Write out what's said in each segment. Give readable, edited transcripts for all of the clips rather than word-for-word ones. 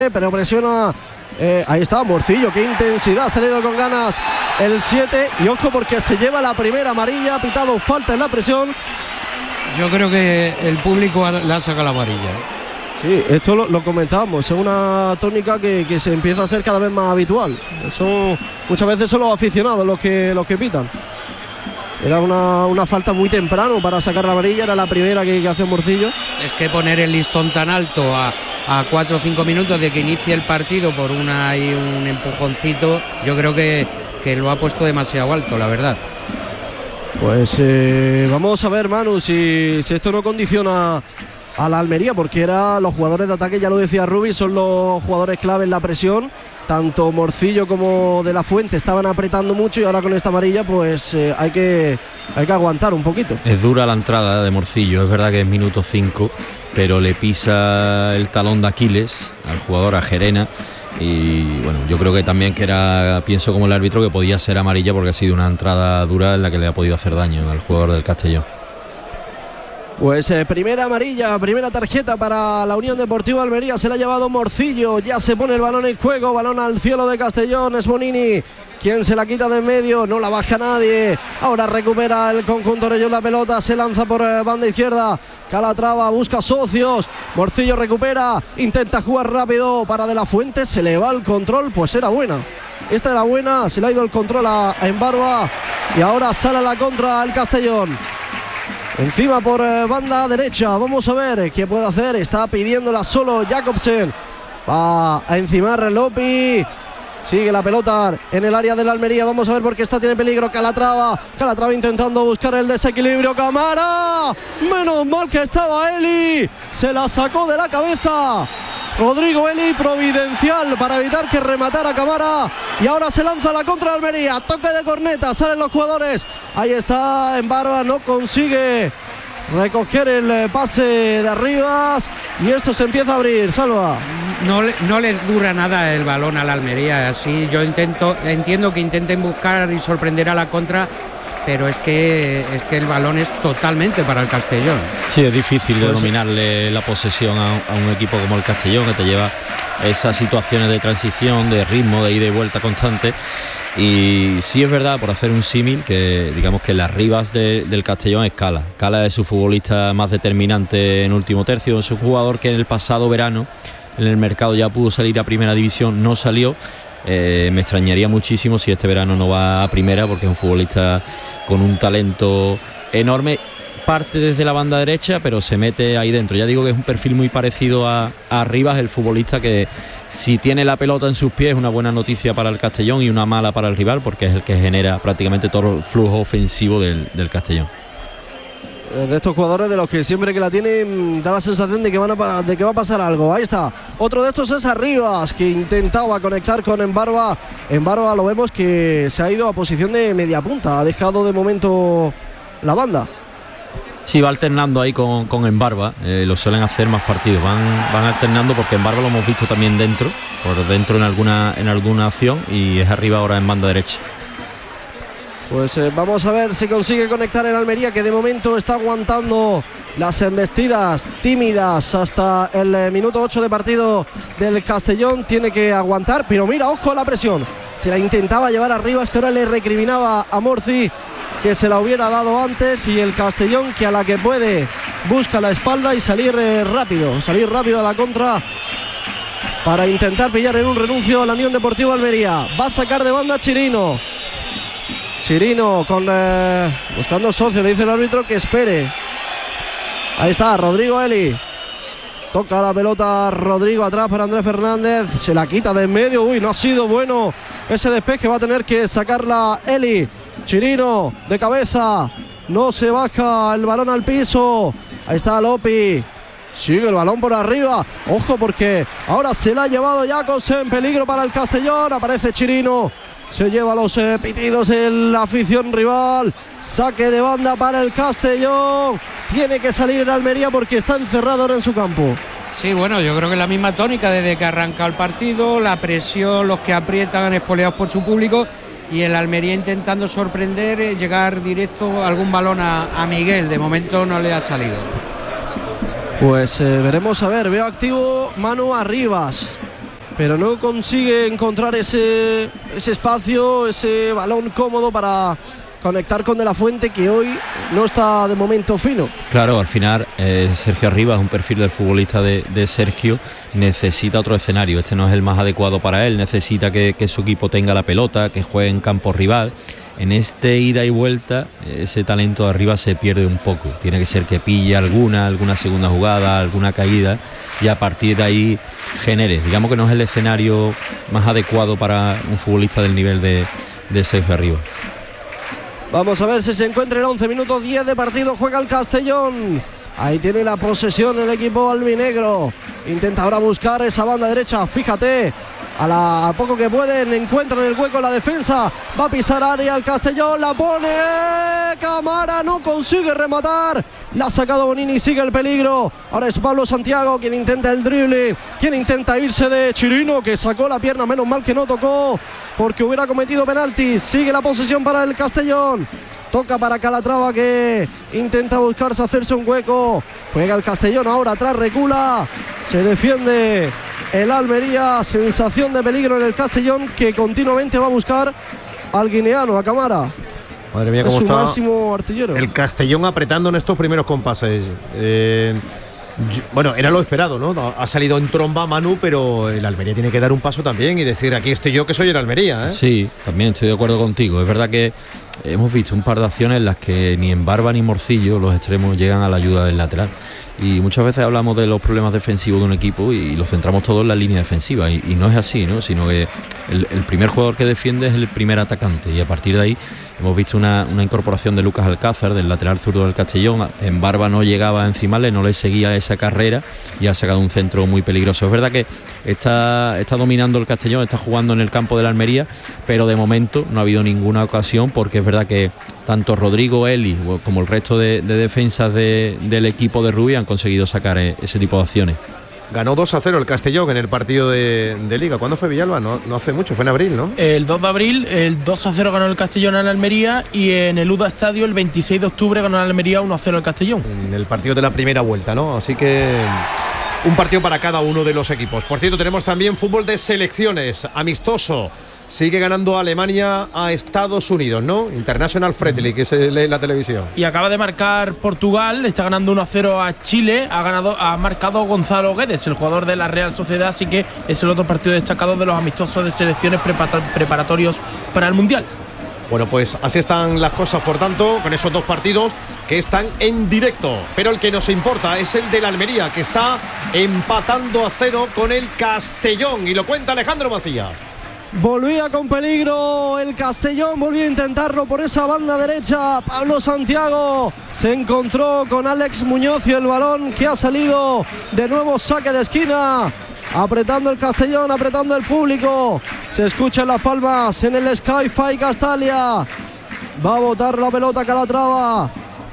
pero presiona. Ahí está Morcillo, qué intensidad, ha salido con ganas el 7. Y ojo porque se lleva la primera amarilla, ha pitado falta en la presión. Yo creo que el público le ha sacado la amarilla. Sí, esto lo comentábamos, es una tónica que se empieza a ser cada vez más habitual. Muchas veces son los aficionados los que pitan. Era una falta muy temprano para sacar la amarilla, era la primera que hace Morcillo. Es que poner el listón tan alto a 4 o 5 minutos de que inicie el partido por un empujoncito, yo creo que lo ha puesto demasiado alto, la verdad. Pues vamos a ver, Manu, si esto no condiciona a la Almería, porque los jugadores de ataque, ya lo decía Rubi, son los jugadores clave en la presión. Tanto Morcillo como De la Fuente estaban apretando mucho y ahora con esta amarilla pues hay que aguantar un poquito. Es dura la entrada de Morcillo, es verdad que es minuto 5, pero le pisa el talón de Aquiles al jugador, a Gerena. Y bueno, yo creo que también pienso como el árbitro, que podía ser amarilla porque ha sido una entrada dura en la que le ha podido hacer daño al jugador del Castellón. Pues primera amarilla, primera tarjeta para la Unión Deportiva Almería, se la ha llevado Morcillo, ya se pone el balón en juego, balón al cielo de Castellón, es Bonini quien se la quita de en medio, no la baja nadie, ahora recupera el conjunto Orellón la pelota, se lanza por banda izquierda, Calatrava busca socios, Morcillo recupera, intenta jugar rápido para De la Fuente, se le va el control, pues era buena. Esta era buena, se le ha ido el control a Embarba y ahora sale a la contra el Castellón. Encima por banda derecha, vamos a ver qué puede hacer, está pidiéndola solo Jacobsen, va a encimar Lopi, sigue la pelota en el área de la Almería, vamos a ver porque tiene peligro Calatrava intentando buscar el desequilibrio, Camara, menos mal que estaba Eli, se la sacó de la cabeza Rodrigo Eli, providencial para evitar que rematara Camara y ahora se lanza la contra de Almería, toque de corneta, salen los jugadores, ahí está Embarba, no consigue recoger el pase de Arribas y esto se empieza a abrir, Salva. No le dura nada el balón a la Almería, así yo entiendo que intenten buscar y sorprender a la contra, pero es que el balón es totalmente para el Castellón. Sí, es difícil de dominarle la posesión a un equipo como el Castellón, que te lleva esas situaciones de transición, de ritmo, de ida y vuelta constante. Y sí es verdad, por hacer un símil, que digamos que las Rivas del Castellón es Cala. Cala es su futbolista más determinante en último tercio, es un jugador que en el pasado verano en el mercado ya pudo salir a primera división, no salió. Me extrañaría muchísimo si este verano no va a primera, porque es un futbolista con un talento enorme, parte desde la banda derecha pero se mete ahí dentro. Ya digo que es un perfil muy parecido a Rivas, el futbolista que si tiene la pelota en sus pies es una buena noticia para el Castellón y una mala para el rival, porque es el que genera prácticamente todo el flujo ofensivo del Castellón. De estos jugadores de los que siempre que la tienen da la sensación de que va a pasar algo. Ahí está, otro de estos es Arribas, que intentaba conectar con Embarba. Embarba lo vemos que se ha ido a posición de media punta, ha dejado de momento la banda. Sí, va alternando ahí con Embarba, lo suelen hacer más partidos, van alternando, porque Embarba lo hemos visto también por dentro en alguna acción, y es arriba ahora en banda derecha. Pues vamos a ver si consigue conectar el Almería, que de momento está aguantando las embestidas tímidas hasta el minuto 8 de partido del Castellón. Tiene que aguantar, pero mira, ojo a la presión. Se la intentaba llevar arriba, es que ahora le recriminaba a Morci que se la hubiera dado antes, y el Castellón, que a la que puede busca la espalda y salir rápido a la contra para intentar pillar en un renuncio a la Unión Deportiva Almería. Va a sacar de banda Chirino buscando socio, le dice el árbitro que espere. Ahí está Rodrigo Eli, toca la pelota Rodrigo atrás para Andrés Fernández, se la quita de en medio. Uy, no ha sido bueno ese despeje, va a tener que sacarla Eli. Chirino de cabeza, no se baja el balón al piso. Ahí está Lopi, sigue el balón por arriba, ojo porque ahora se la ha llevado Jacobsen, peligro para el Castellón. Aparece Chirino, se lleva los pitidos en la afición rival, saque de banda para el Castellón. Tiene que salir en Almería porque está encerrado ahora en su campo. Sí, bueno, yo creo que es la misma tónica desde que arranca el partido, la presión, los que aprietan espoleados por su público, y el Almería intentando sorprender, llegar directo algún balón a Miguel. De momento no le ha salido. Pues veremos a ver, veo activo Manu Arribas. pero no consigue encontrar ese espacio, ese balón cómodo para conectar con De la Fuente, que hoy no está de momento fino. Claro, al final Sergio Arribas, un perfil del futbolista de Sergio, necesita otro escenario. Este no es el más adecuado para él, necesita que su equipo tenga la pelota, que juegue en campo rival. En este ida y vuelta, ese talento de Arribas se pierde un poco. Tiene que ser que pille alguna segunda jugada, alguna caída, y a partir de ahí genere. Digamos que no es el escenario más adecuado para un futbolista del nivel de Sergio Arribas. Vamos a ver si se encuentra en 11 minutos 10 de partido. Juega el Castellón. Ahí tiene la posesión el equipo albinegro. Intenta ahora buscar esa banda derecha. Fíjate, a poco que pueden, encuentran el hueco en la defensa. Va a pisar área el Castellón. La pone Camara. No consigue rematar. La ha sacado Bonini. Sigue el peligro. Ahora es Pablo Santiago quien intenta el dribbling. Quien intenta irse de Chirino, que sacó la pierna. Menos mal que no tocó, porque hubiera cometido penalti. Sigue la posesión para el Castellón. Toca para Calatrava, que intenta buscarse hacerse un hueco. Juega el Castellón ahora, atrás recula. Se defiende el Almería. Sensación de peligro en el Castellón, que continuamente va a buscar al guineano, a Camara. Madre mía, cómo es su está máximo artillero. El Castellón apretando en estos primeros compases. Bueno, era lo esperado, ¿no? Ha salido en tromba Manu, pero el Almería tiene que dar un paso también y decir: aquí estoy yo, que soy el Almería, ¿eh? Sí, también estoy de acuerdo contigo. Es verdad que hemos visto un par de acciones en las que ni en Barba ni Morcillo los extremos llegan a la ayuda del lateral. Y muchas veces hablamos de los problemas defensivos de un equipo y lo centramos todo en la línea defensiva, y no es así, ¿no? Sino que el primer jugador que defiende es el primer atacante, y a partir de ahí hemos visto una incorporación de Lucas Alcázar, del lateral zurdo del Castellón. En Barba no llegaba encima, no le seguía esa carrera y ha sacado un centro muy peligroso. Es verdad que está dominando el Castellón, está jugando en el campo de la Almería, pero de momento no ha habido ninguna ocasión, porque es verdad que tanto Rodrigo, Eli como el resto de defensas del equipo de Rubí han conseguido sacar ese tipo de acciones. Ganó 2-0 el Castellón en el partido de Liga. ¿Cuándo fue, Villalba? No hace mucho, fue en abril, ¿no? El 2 de abril, el 2-0 ganó el Castellón en Almería, y en el UDA Estadio el 26 de octubre ganó el Almería 1-0 el Castellón. En el partido de la primera vuelta, ¿no? Así que un partido para cada uno de los equipos. Por cierto, tenemos también fútbol de selecciones, amistoso. Sigue ganando Alemania a Estados Unidos, ¿no? International Friendly, que se lee en la televisión. Y acaba de marcar Portugal, está ganando 1-0 a Chile. Ha marcado Gonzalo Guedes, el jugador de la Real Sociedad, así que es el otro partido destacado de los amistosos de selecciones preparatorios para el Mundial. Bueno, pues así están las cosas, por tanto, con esos dos partidos que están en directo. Pero el que nos importa es el de la Almería, que está empatando a 0 con el Castellón. Y lo cuenta Alejandro Macías. Volvía con peligro el Castellón, volvía a intentarlo por esa banda derecha. Pablo Santiago se encontró con Alex Muñoz y el balón que ha salido de nuevo, saque de esquina. Apretando el Castellón, apretando el público. Se escuchan las palmas en el Sky-Fi Castalia. Va a botar la pelota Calatrava.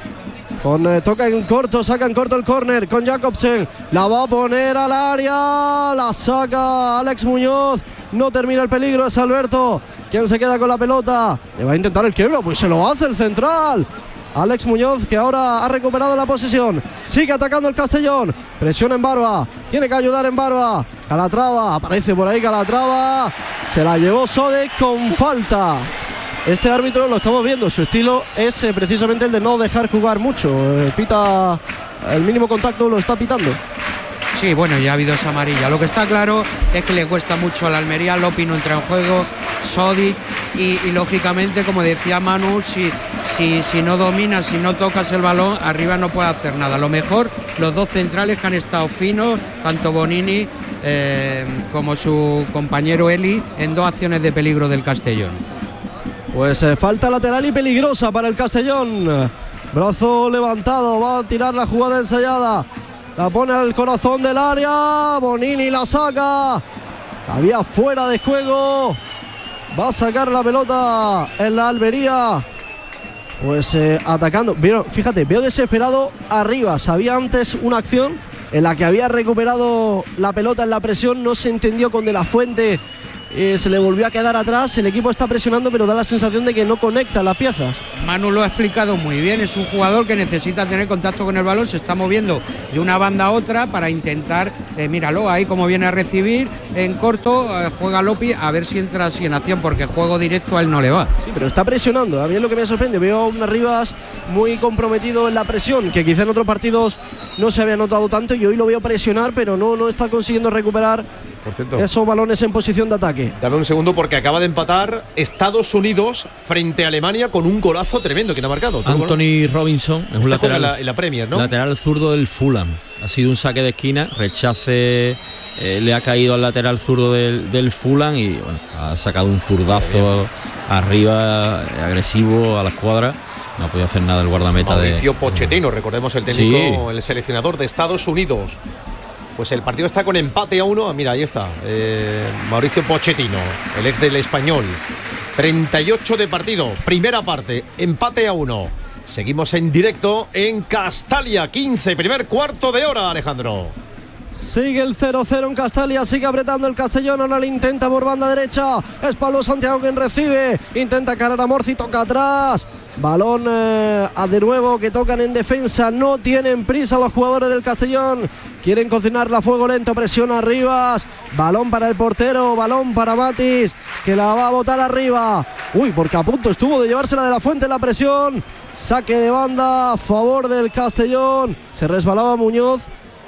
Toca en corto, saca en corto el córner con Jacobsen. La va a poner al área. La saca Alex Muñoz. No termina el peligro, es Alberto quien se queda con la pelota. Le va a intentar el quiebro, pues se lo hace el central. Alex Muñoz, que ahora ha recuperado la posesión. Sigue atacando el Castellón. Presiona en Barba. Tiene que ayudar en Barba. Calatrava, aparece por ahí Calatrava. Se la llevó Sode con falta. Este árbitro, lo estamos viendo, su estilo es precisamente el de no dejar jugar mucho. Pita el mínimo contacto, lo está pitando. Sí, bueno, ya ha habido esa amarilla. Lo que está claro es que le cuesta mucho a la Almería. Lopi no entra en juego, Sodic, y lógicamente, como decía Manu, si no dominas, si no tocas el balón, arriba no puede hacer nada. Lo mejor, los dos centrales que han estado finos, tanto Bonini como su compañero Eli, en dos acciones de peligro del Castellón. Pues falta lateral y peligrosa para el Castellón. Brazo levantado, va a tirar la jugada ensayada. La pone al corazón del área. Bonini la saca. Había fuera de juego. Va a sacar la pelota en la Almería. Pues atacando. Fíjate, veo desesperado Arribas. Había antes una acción en la que había recuperado la pelota en la presión. No se entendió con De la Fuente se le volvió a quedar atrás. El equipo está presionando, pero da la sensación de que no conecta las piezas. Manu lo ha explicado muy bien, es un jugador que necesita tener contacto con el balón, se está moviendo de una banda a otra para intentar, míralo ahí como viene a recibir en corto, juega Lopi a ver si entra así en acción, porque juego directo a él no le va. Sí, pero está presionando, a mí es lo que me sorprende, veo a un Arribas muy comprometido en la presión, que quizá en otros partidos no se había notado tanto, y hoy lo veo presionar, pero no está consiguiendo recuperar Por cierto, esos balones en posición de ataque. dame un segundo porque acaba de empatar Estados Unidos frente a Alemania con un golazo tremendo. ¿Quién ha marcado? Anthony Robinson es un lateral en la Premier, ¿no? Lateral zurdo del Fulham. Ha sido un saque de esquina, rechace le ha caído al lateral zurdo del Fulham y bueno, ha sacado un zurdazo arriba, agresivo a la escuadra. No ha podido hacer nada el guardameta Mauricio Pochettino, recordemos el técnico, el seleccionador de Estados Unidos. Pues el partido está con empate a 1. Mira, ahí está. Mauricio Pochettino, el ex del Español. 38 de partido, primera parte, empate a 1. Seguimos en directo en Castalia, 15, primer cuarto de hora, Alejandro. Sigue el 0-0 en Castalia, sigue apretando el Castellón, ahora le intenta por banda derecha, es Pablo Santiago quien recibe, intenta cargar a Morci, toca atrás, balón de nuevo que tocan en defensa, no tienen prisa los jugadores del Castellón, quieren cocinarla a fuego lento, presiona Rivas, balón para el portero, balón para Matis, que la va a botar arriba, porque a punto estuvo de llevársela de la Fuente la presión, saque de banda a favor del Castellón, se resbalaba Muñoz.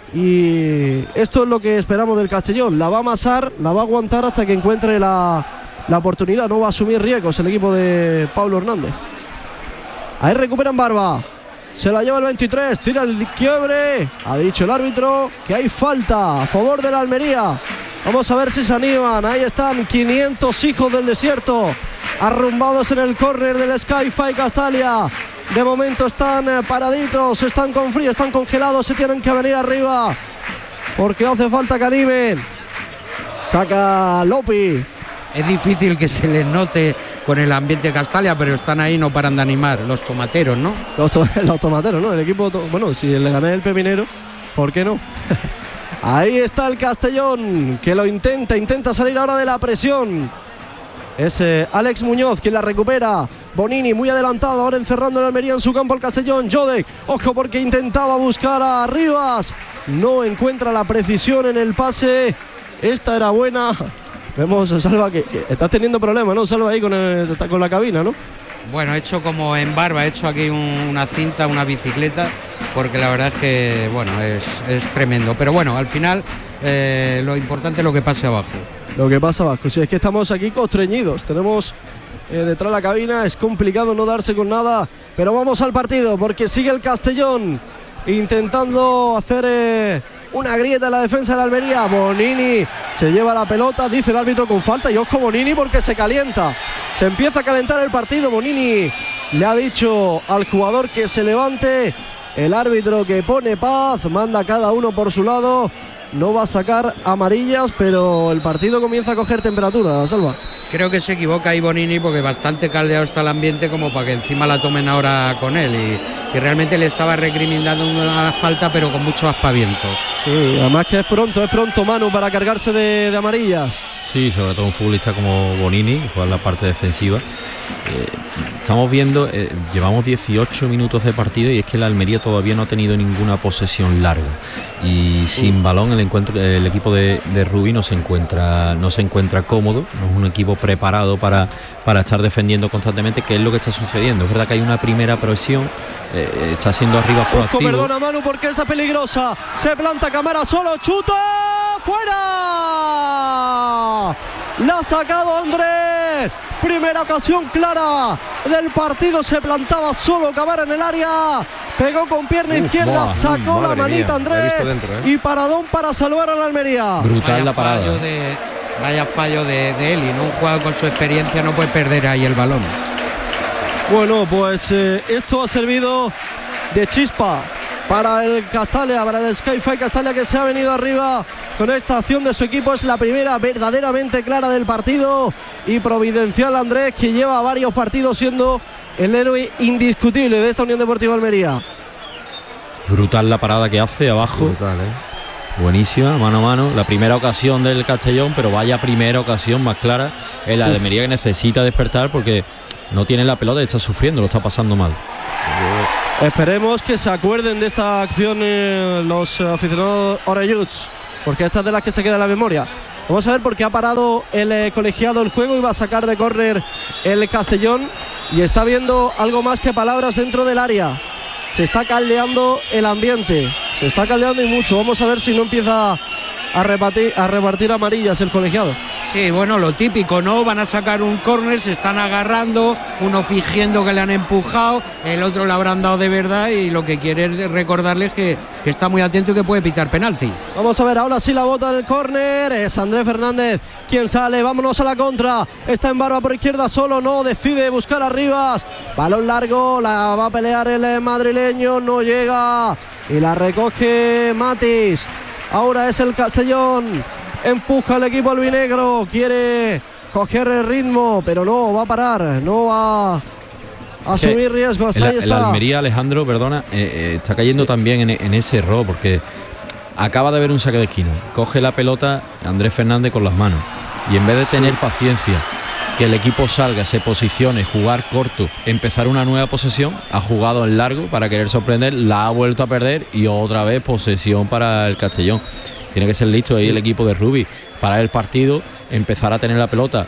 Y esto es lo que esperamos del Castellón, la va a amasar, la va a aguantar hasta que encuentre la oportunidad, no va a asumir riesgos el equipo de Pablo Hernández. Ahí recuperan Barba, se la lleva el 23, tira el quiebre, ha dicho el árbitro que hay falta a favor de la Almería. Vamos a ver si se animan, ahí están 500 hijos del desierto arrumbados en el córner del Sky-Fi Castalia. De momento están paraditos, están con frío, están congelados, se tienen que venir arriba porque hace falta que animen. Saca Lopi. Es difícil que se les note con el ambiente de Castalia, pero están ahí, no paran de animar, los tomateros, ¿no? Los tomateros, ¿no? El equipo, bueno, si le gané el pepinero, ¿por qué no? Ahí está el Castellón, que lo intenta salir ahora de la presión. Es Alex Muñoz quien la recupera. Bonini muy adelantado, ahora encerrando el Almería en su campo el Castellón. Jodek, ojo porque intentaba buscar a Rivas, no encuentra la precisión en el pase. Esta era buena. Vemos a Salva que estás teniendo problemas, ¿no? Salva ahí con la cabina, ¿no? Bueno, he hecho como en Barba, he hecho aquí una cinta, una bicicleta, porque la verdad es que, bueno, es tremendo. Pero bueno, al final lo importante es lo que pase abajo. Lo que pasa abajo, si es que estamos aquí constreñidos, tenemos detrás de la cabina, es complicado no darse con nada, pero vamos al partido porque sigue el Castellón intentando hacer una grieta en la defensa de la Almería. Bonini se lleva la pelota, dice el árbitro con falta y ojo Bonini porque se calienta, se empieza a calentar el partido. Bonini le ha dicho al jugador que se levante, el árbitro que pone paz, manda a cada uno por su lado. No va a sacar amarillas, pero el partido comienza a coger temperatura, Salva. Creo que se equivoca ahí Bonini porque bastante caldeado está el ambiente como para que encima la tomen ahora con él y realmente le estaba recriminando una falta pero con muchos aspavientos. Sí, además que es pronto Manu para cargarse de amarillas. Sí, sobre todo un futbolista como Bonini, que juega en la parte defensiva. Estamos viendo, llevamos 18 minutos de partido y es que la Almería todavía no ha tenido ninguna posesión larga y sin balón el equipo de Rubí no se encuentra cómodo, no es un equipo preparado para estar defendiendo constantemente, que es lo que está sucediendo. Es verdad que hay una primera presión, está siendo arriba proactivo. Perdona Manu porque está peligrosa, se planta Camara solo, chuta, fuera, la ha sacado Andrés. Primera ocasión clara del partido, se plantaba solo Camara en el área, pegó con pierna izquierda, sacó la manita Andrés dentro, y paradón para salvar a la Almería. Brutal la parada. Vaya fallo de Eli, ¿no? Un jugador con su experiencia no puede perder ahí el balón. Bueno, pues esto ha servido de chispa para el Castalia, para el Sky-Fi Castalia, que se ha venido arriba con esta acción de su equipo. Es la primera verdaderamente clara del partido y providencial Andrés, que lleva varios partidos siendo el héroe indiscutible de esta Unión Deportiva Almería. Brutal la parada que hace abajo. Brutal, buenísima, mano a mano, la primera ocasión del Castellón, pero vaya primera ocasión más clara, el Almería que necesita despertar porque no tiene la pelota y está sufriendo, lo está pasando mal. Esperemos que se acuerden de esta acción los aficionados orelluts, porque esta es de las que se queda en la memoria. Vamos a ver por qué ha parado el colegiado el juego y va a sacar de córner el Castellón, y está viendo algo más que palabras dentro del área. Se está caldeando el ambiente, se está caldeando y mucho. Vamos a ver si no empieza a repartir amarillas el colegiado. Sí, bueno, lo típico, ¿no? Van a sacar un córner, se están agarrando, uno fingiendo que le han empujado, el otro le habrán dado de verdad, y lo que quiere es recordarles que está muy atento y que puede pitar penalti. Vamos a ver, ahora sí la bota en el córner, es Andrés Fernández quien sale, vámonos a la contra, está en barba por izquierda solo, no, decide buscar a Rivas, balón largo, la va a pelear el madrileño, no llega, y la recoge Matis. Ahora es el Castellón, empuja el equipo albinegro, quiere coger el ritmo, pero no va a parar, no va a asumir riesgos. Ahí está. El Almería, Alejandro, perdona, está cayendo también en ese error, porque acaba de ver un saque de esquina, coge la pelota Andrés Fernández con las manos, y en vez de tener paciencia, que el equipo salga, se posicione, jugar corto, empezar una nueva posesión, ha jugado en largo para querer sorprender, la ha vuelto a perder, y otra vez posesión para el Castellón. Tiene que ser listo ahí el equipo de Rubi para el partido, empezar a tener la pelota,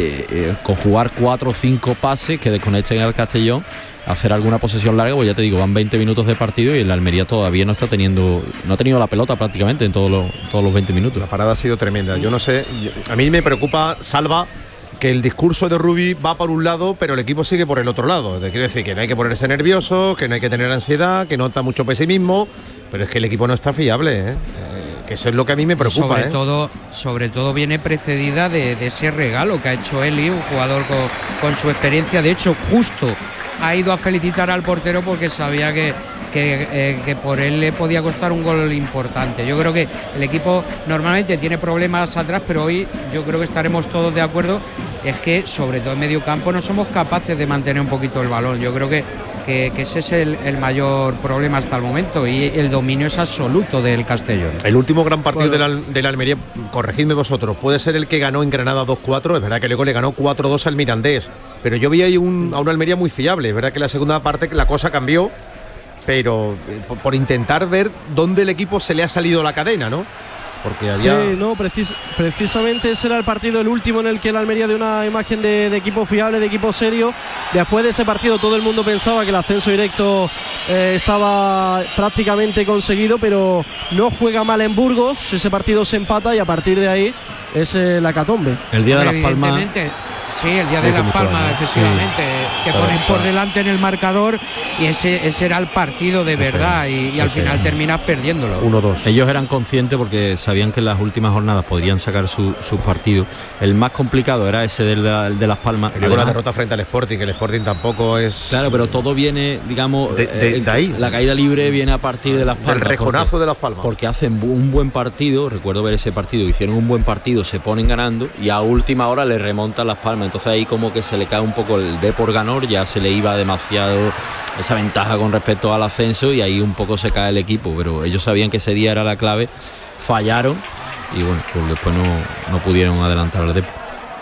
con jugar 4 o 5 pases que desconecten al Castellón, hacer alguna posesión larga, pues ya te digo, van 20 minutos de partido y el Almería todavía no ha tenido la pelota prácticamente en todos los 20 minutos. La parada ha sido tremenda. Yo no sé, a mí me preocupa, Salva, que el discurso de Rubi va por un lado, pero el equipo sigue por el otro lado. Quiere decir que no hay que ponerse nervioso, que no hay que tener ansiedad, que nota mucho pesimismo, pero es que el equipo no está fiable, que eso es lo que a mí me preocupa. Sobre todo viene precedida de ese regalo que ha hecho Eli, un jugador con su experiencia. De hecho, justo ha ido a felicitar al portero porque sabía que por él le podía costar un gol importante. Yo creo que el equipo normalmente tiene problemas atrás, pero hoy yo creo que estaremos todos de acuerdo, es que sobre todo en medio campo no somos capaces de mantener un poquito el balón. Yo creo que ese es el mayor problema hasta el momento, y el dominio es absoluto del Castellón. El último gran partido de la Almería, corregidme vosotros, puede ser el que ganó en Granada 2-4, es verdad que luego le ganó 4-2 al Mirandés, pero yo vi ahí a una Almería muy fiable. Es verdad que en la segunda parte la cosa cambió, pero por intentar ver dónde el equipo se le ha salido la cadena, ¿no? Porque había... Sí, no, precisamente ese era el partido, el último, en el que el Almería dio una imagen de equipo fiable, de equipo serio. Después de ese partido todo el mundo pensaba que el ascenso directo estaba prácticamente conseguido, pero no juega mal en Burgos, ese partido se empata y a partir de ahí es la hecatombe. El día de Las Palmas. Sí, el día de Las Palmas, efectivamente, sí, que ponen por delante en el marcador, y ese era el partido de verdad, y al final terminas perdiéndolo. 1-2. Ellos eran conscientes porque sabían que en las últimas jornadas podrían sacar sus partidos. El más complicado era ese de Las Palmas. Y luego la derrota frente al Sporting, que el Sporting tampoco es... Claro, pero todo viene, digamos, de ahí. La caída libre viene a partir de Las Palmas. El rejonazo de Las Palmas. Porque hacen un buen partido, recuerdo ver ese partido, hicieron un buen partido, se ponen ganando y a última hora le remontan Las Palmas. Entonces ahí como que se le cae un poco el B por ganor, ya se le iba demasiado esa ventaja con respecto al ascenso, y ahí un poco se cae el equipo, pero ellos sabían que ese día era la clave, fallaron y bueno, pues después no pudieron adelantar al Depor.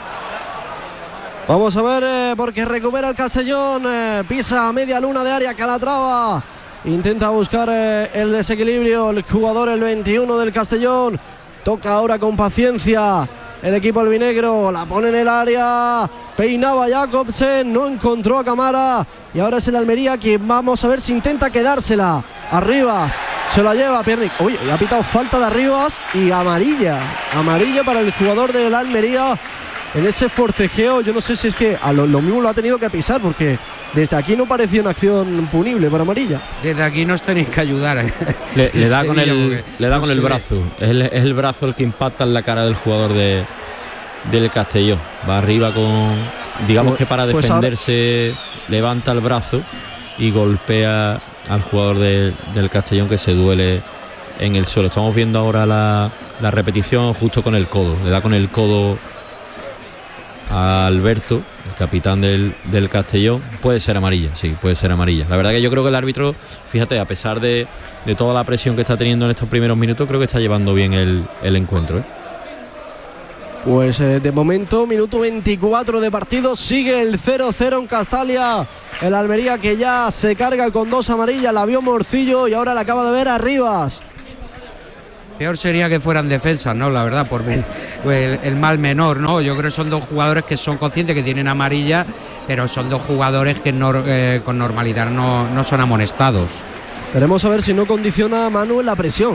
Vamos a ver, porque recupera el Castellón, pisa a media luna de área Calatrava, intenta buscar el desequilibrio el jugador, el 21 del Castellón, toca ahora con paciencia el equipo albinegro, la pone en el área, peinaba Jacobsen, no encontró a Camara, y ahora es el Almería quien, vamos a ver si intenta quedársela a Rivas, se la lleva Piernic. Uy, ha pitado falta de Rivas y amarilla para el jugador del Almería en ese forcejeo. Yo no sé si es que a lo mismo lo ha tenido que pisar, porque desde aquí no parecía una acción punible para amarilla. Desde aquí nos tenéis que ayudar. Le da con el brazo. Es el brazo el que impacta en la cara del jugador del Castellón. Va arriba con, digamos que para defenderse, levanta el brazo y golpea al jugador del Castellón, que se duele en el suelo. Estamos viendo ahora la repetición justo con el codo. Le da con el codo a Alberto, el capitán del Castellón, puede ser amarilla, sí, puede ser amarilla. La verdad que yo creo que el árbitro, fíjate, a pesar de toda la presión que está teniendo en estos primeros minutos, creo que está llevando bien el encuentro, ¿eh? Pues de momento, minuto 24 de partido, sigue el 0-0 en Castalia. El Almería que ya se carga con 2 amarillas, la vio Morcillo y ahora la acaba de ver a Rivas. Peor sería que fueran defensas, ¿no? La verdad, por el mal menor, ¿no? Yo creo que son 2 jugadores que son conscientes que tienen amarilla, pero son 2 jugadores que con normalidad no son amonestados. Queremos saber si no condiciona a Manu en la presión.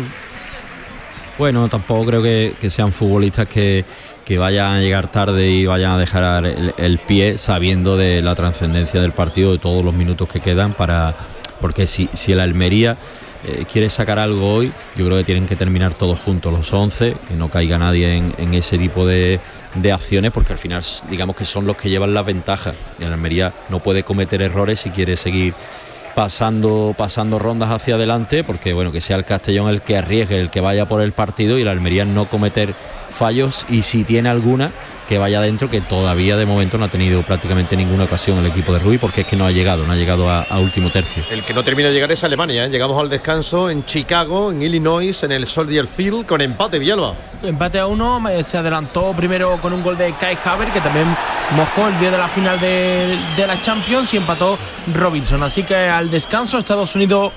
Bueno, tampoco creo que sean futbolistas que vayan a llegar tarde y vayan a dejar el pie sabiendo de la trascendencia del partido, de todos los minutos que quedan, porque si el Almería quiere sacar algo hoy, yo creo que tienen que terminar todos juntos, los 11, que no caiga nadie en ese tipo de acciones, porque al final digamos que son los que llevan la ventaja. El Almería no puede cometer errores si quiere seguir pasando rondas hacia adelante, porque bueno, que sea el Castellón el que arriesgue, el que vaya por el partido, y el Almería no cometer fallos, y si tiene alguna, que vaya adentro, que todavía de momento no ha tenido prácticamente ninguna ocasión el equipo de Rubí, porque es que no ha llegado a último tercio. El que no termina de llegar es Alemania, ¿eh? Llegamos al descanso en Chicago, en Illinois, en el Soldier Field, con empate, Villalba. Empate a 1, se adelantó primero con un gol de Kai Havertz, que también mojó el día de la final de la Champions, y empató Robinson. Así que al descanso, Estados Unidos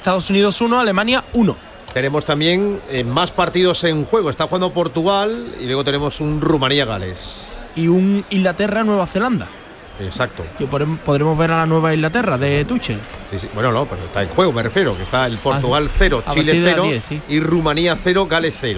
1, Alemania 1. Tenemos también más partidos en juego. Está jugando Portugal y luego tenemos un Rumanía-Gales. Y un Inglaterra-Nueva Zelanda. Exacto. Que podremos ver a la Nueva Inglaterra de Tuchel. Sí. Bueno, no, pero está en juego, me refiero. Que está el Portugal 0, Chile 0 sí. Y Rumanía 0, Gales 0.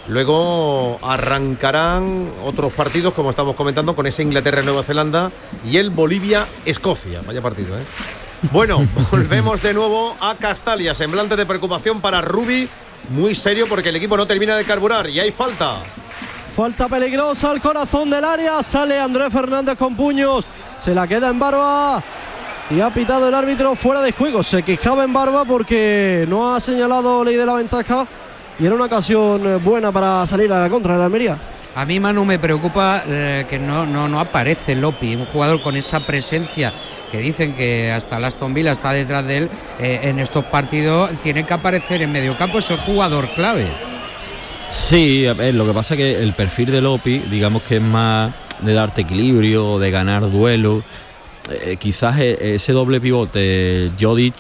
Luego arrancarán otros partidos, como estamos comentando, con ese Inglaterra-Nueva Zelanda y el Bolivia-Escocia. Vaya partido, ¿eh? Bueno, volvemos de nuevo a Castalia. Semblante de preocupación para Rubí, muy serio, porque el equipo no termina de carburar y hay falta. Falta peligrosa al corazón del área. Sale Andrés Fernández con puños. Se la queda en Barba. Y ha pitado el árbitro fuera de juego. Se quejaba en Barba porque no ha señalado ley de la ventaja. Y era una ocasión buena para salir a la contra de la Almería. A mí, Manu, me preocupa que no aparece Lopi, un jugador con esa presencia que dicen que hasta el Aston Villa está detrás de él. En estos partidos tiene que aparecer en medio campo, es el jugador clave. Sí, a ver, lo que pasa es que el perfil de Lopi, digamos que es más de darte equilibrio, de ganar duelos. Quizás ese doble pivote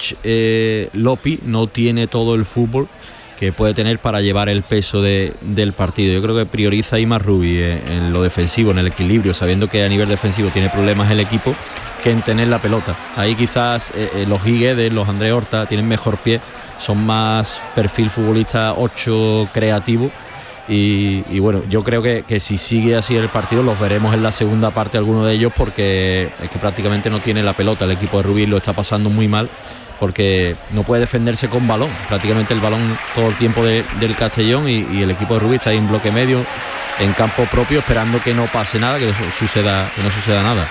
Jodic-Lopi no tiene todo el fútbol que puede tener para llevar el peso del partido. Yo creo que prioriza ahí más Rubí en lo defensivo, en el equilibrio, sabiendo que a nivel defensivo tiene problemas el equipo, que en tener la pelota. Ahí quizás los Guiguedes, los André Horta tienen mejor pie, son más perfil futbolista 8 creativo, y bueno, yo creo que si sigue así el partido los veremos en la segunda parte alguno de ellos, porque es que prácticamente no tiene la pelota. El equipo de Rubí lo está pasando muy mal, porque no puede defenderse con balón, prácticamente el balón todo el tiempo del Castellón, y el equipo de Rubí está ahí en bloque medio, en campo propio, esperando que no pase nada, que no suceda nada.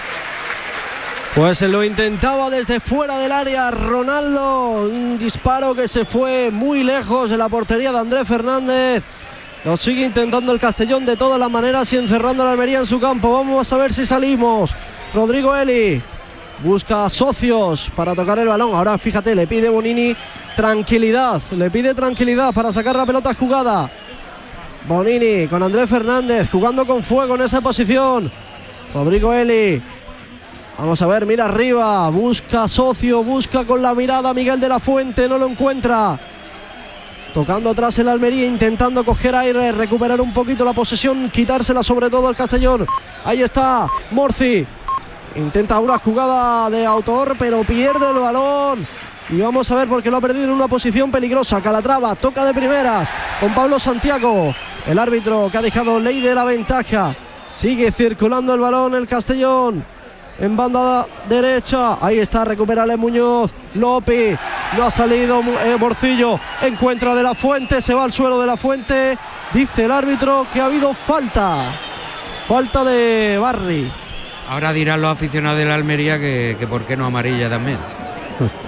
Pues lo intentaba desde fuera del área Ronaldo, un disparo que se fue muy lejos de la portería de Andrés Fernández. Lo sigue intentando el Castellón de todas las maneras y encerrando a la Almería en su campo. Vamos a ver si salimos. Rodrigo Eli busca socios para tocar el balón. Ahora fíjate, le pide Bonini tranquilidad. Le pide tranquilidad para sacar la pelota jugada. Bonini con Andrés Fernández jugando con fuego en esa posición. Rodrigo Eli. Vamos a ver, mira arriba. Busca socio, busca con la mirada Miguel de la Fuente. No lo encuentra. Tocando atrás el Almería, intentando coger aire, recuperar un poquito la posesión, quitársela sobre todo al Castellón. Ahí está Morci. Intenta una jugada de autor, pero pierde el balón. Y vamos a ver porque lo ha perdido en una posición peligrosa. Calatrava toca de primeras con Pablo Santiago. El árbitro que ha dejado ley de la ventaja. Sigue circulando el balón el Castellón. En banda derecha, ahí está, recupera Muñoz. Lopi, no ha salido Morcillo. Encuentra de la Fuente, se va al suelo de la Fuente. Dice el árbitro que ha habido falta. Falta de Barry. Ahora dirán los aficionados de la Almería que por qué no amarilla también.